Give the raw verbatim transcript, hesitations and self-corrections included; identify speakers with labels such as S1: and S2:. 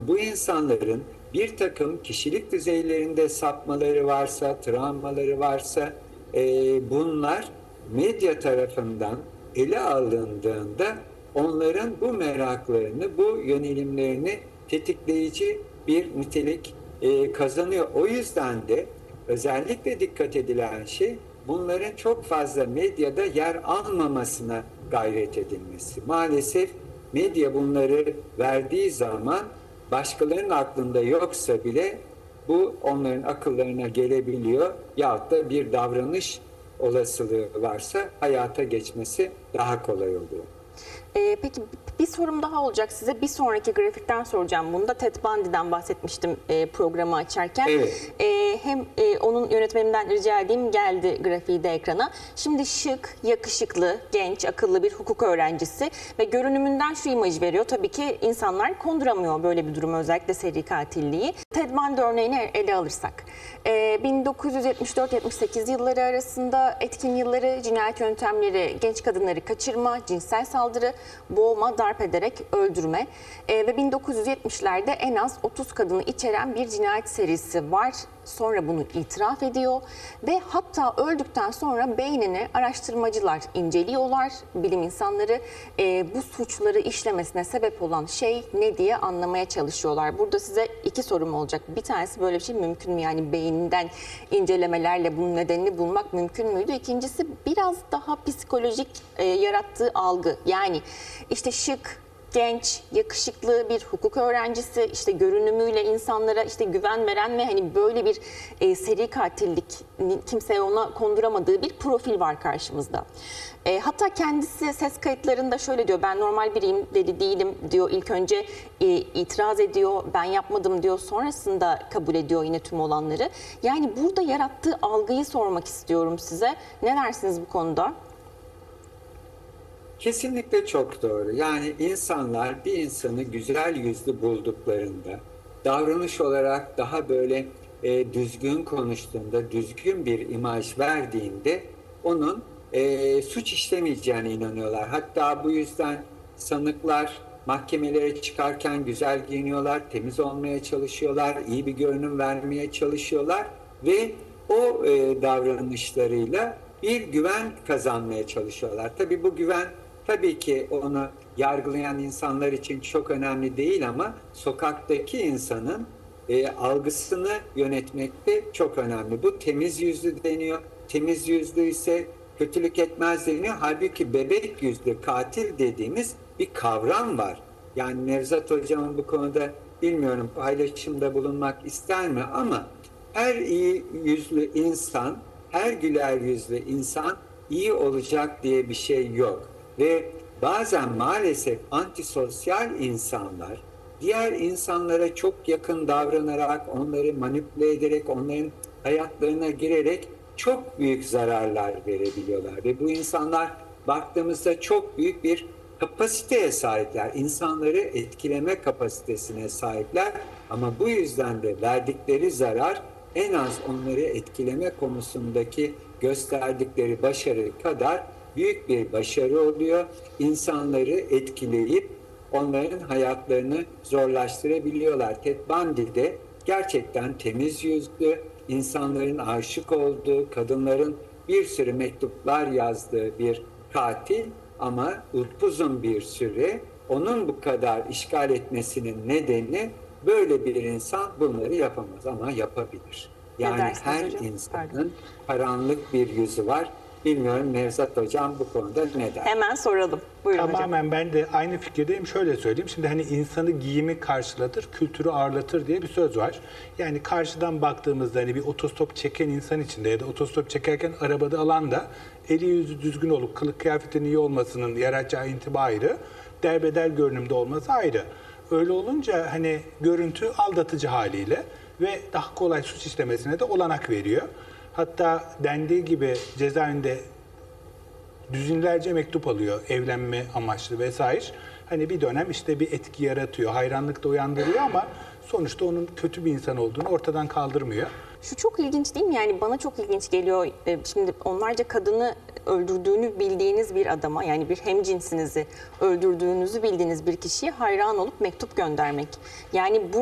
S1: Bu insanların bir takım kişilik düzeylerinde sapmaları varsa, travmaları varsa e, bunlar medya tarafından ele alındığında onların bu meraklarını, bu yönelimlerini tetikleyici bir nitelik e, kazanıyor. O yüzden de özellikle dikkat edilen şey bunların çok fazla medyada yer almamasına gayret edilmesi. Maalesef medya bunları verdiği zaman başkalarının aklında yoksa bile bu onların akıllarına gelebiliyor yahut da bir davranış olasılığı varsa hayata geçmesi daha kolay oluyor.
S2: Ee, peki bir sorum daha olacak size. Bir sonraki grafikten soracağım bunu da. Ted Bundy'den bahsetmiştim e, programı açarken.
S1: Evet.
S2: E, hem e, onun yönetmeninden rica edeyim, geldi grafiği de ekrana. Şimdi şık, yakışıklı, genç, akıllı bir hukuk öğrencisi ve görünümünden şu imaj veriyor. Tabii ki insanlar konduramıyor böyle bir durumu, özellikle seri katilliği. Ted Bundy örneğini ele alırsak. E, bin dokuz yüz yetmiş dört yetmiş sekiz yılları arasında etkin yılları, cinayet yöntemleri, genç kadınları kaçırma, cinsel saldırı, boğma, darp ederek öldürme e, ve bin dokuz yüz yetmişlerde en az otuz kadını içeren bir cinayet serisi var. Sonra bunu itiraf ediyor ve hatta öldükten sonra beynini araştırmacılar inceliyorlar. Bilim insanları e, bu suçları işlemesine sebep olan şey ne diye anlamaya çalışıyorlar. Burada size iki sorum olacak. Bir tanesi, böyle bir şey mümkün mü? Yani beyninden incelemelerle bunun nedenini bulmak mümkün müydü? İkincisi, biraz daha psikolojik e, yarattığı algı. Yani işte şık, genç, yakışıklı bir hukuk öğrencisi, işte görünümüyle insanlara işte güven veren ve hani böyle bir e, seri katillik, kimseye ona konduramadığı bir profil var karşımızda. E, hatta kendisi ses kayıtlarında şöyle diyor: ben normal biriyim, deli değilim diyor. İlk önce e, itiraz ediyor, ben yapmadım diyor. Sonrasında kabul ediyor yine tüm olanları. Yani burada yarattığı algıyı sormak istiyorum size. Ne dersiniz bu konuda?
S1: Kesinlikle çok doğru. Yani insanlar bir insanı güzel yüzlü bulduklarında, davranış olarak daha böyle e, düzgün konuştuğunda, düzgün bir imaj verdiğinde onun e, suç işlemeyeceğine inanıyorlar. Hatta bu yüzden sanıklar mahkemelere çıkarken güzel giyiniyorlar, temiz olmaya çalışıyorlar, iyi bir görünüm vermeye çalışıyorlar ve o e, davranışlarıyla bir güven kazanmaya çalışıyorlar. Tabii bu güven tabii ki onu yargılayan insanlar için çok önemli değil ama sokaktaki insanın e, algısını yönetmekte çok önemli. Bu temiz yüzlü deniyor. Temiz yüzlü ise kötülük etmez deniyor. Halbuki bebek yüzlü katil dediğimiz bir kavram var. Yani Nevzat Hocam'ın bu konuda bilmiyorum paylaşımda bulunmak ister mi ama her iyi yüzlü insan, her güler yüzlü insan iyi olacak diye bir şey yok. Ve bazen maalesef antisosyal insanlar diğer insanlara çok yakın davranarak, onları manipüle ederek, onların hayatlarına girerek çok büyük zararlar verebiliyorlar. Ve bu insanlar baktığımızda çok büyük bir kapasiteye sahipler. İnsanları etkileme kapasitesine sahipler. Ama bu yüzden de verdikleri zarar en az onları etkileme konusundaki gösterdikleri başarı kadar büyük bir başarı oluyor. İnsanları etkileyip onların hayatlarını zorlaştırabiliyorlar. Ted Bundy de gerçekten temiz yüzlü, insanların aşık olduğu, kadınların bir sürü mektuplar yazdığı bir katil ama upuzun bir süre onun bu kadar işgal etmesinin nedeni böyle bir insan bunları yapamaz ama yapabilir. Yani her
S2: hocam?
S1: insanın
S2: Pardon.
S1: karanlık bir yüzü var. Bilmiyorum Nevzat Hocam bu konuda ne der?
S2: Hemen soralım. Buyurun
S3: Tamamen
S2: hocam.
S3: ben de aynı fikirdeyim. Şöyle söyleyeyim. Şimdi hani insanı giyimi karşılatır, kültürü ağırlatır diye bir söz var. Yani karşıdan baktığımızda hani bir otostop çeken insan içinde ya da otostop çekerken arabada alan da eli yüzü düzgün olup kılık kıyafetinin iyi olmasının yaratacağı intiba ayrı, derbeder görünümde olması ayrı. Öyle olunca hani görüntü aldatıcı haliyle ve daha kolay suç işlemesine de olanak veriyor. Hatta dendiği gibi cezaevinde düzinlerce mektup alıyor, evlenme amaçlı vesaire. Hani bir dönem işte bir etki yaratıyor, hayranlık da uyandırıyor ama sonuçta onun kötü bir insan olduğunu ortadan kaldırmıyor.
S2: Şu çok ilginç değil mi? Yani bana çok ilginç geliyor. E, Şimdi onlarca kadını öldürdüğünü bildiğiniz bir adama, yani bir hemcinsinizi öldürdüğünüzü bildiğiniz bir kişiye hayran olup mektup göndermek. Yani bu